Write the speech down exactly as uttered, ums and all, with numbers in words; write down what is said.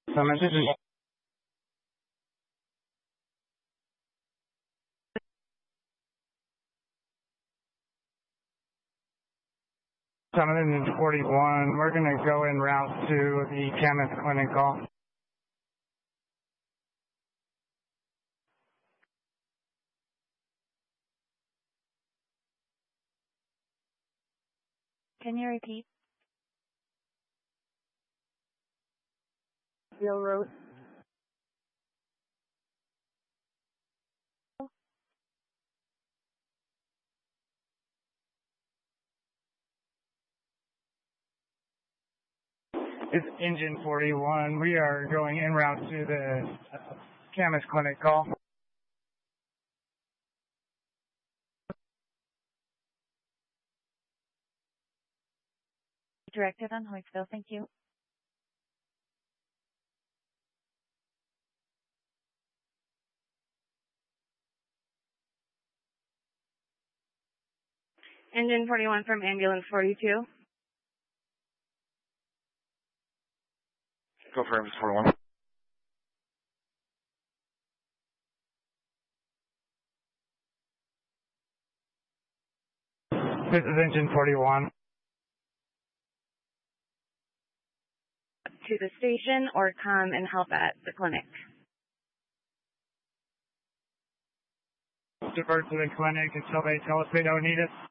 Summit, this is Summit Engine forty-one. We're going to go en route to the Camas Clinic call. Can you repeat? Steel Road. It's Engine forty-one. We are going en route to the Camas Clinic call. Directed on Hoytsville, thank you. Engine forty-one from Ambulance forty-two. Go for Ambulance forty-one. This is Engine forty-one. To the station or come and help at the clinic. Divert to the clinic until they tell us they don't need us.